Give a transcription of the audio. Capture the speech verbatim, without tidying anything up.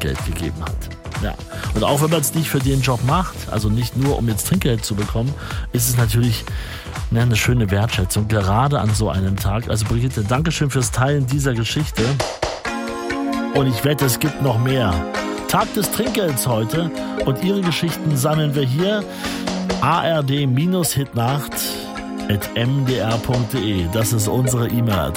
Trinkgeld gegeben hat. Ja. Und auch wenn man es nicht für den Job macht, also nicht nur um jetzt Trinkgeld zu bekommen, ist es natürlich ne, eine schöne Wertschätzung, gerade an so einem Tag. Also Brigitte, Dankeschön fürs Teilen dieser Geschichte. Und ich wette, es gibt noch mehr. Tag des Trinkgelds heute und Ihre Geschichten sammeln wir hier. A R D Hitnacht at m d r punkt d e. Das ist unsere E-Mail-Adresse.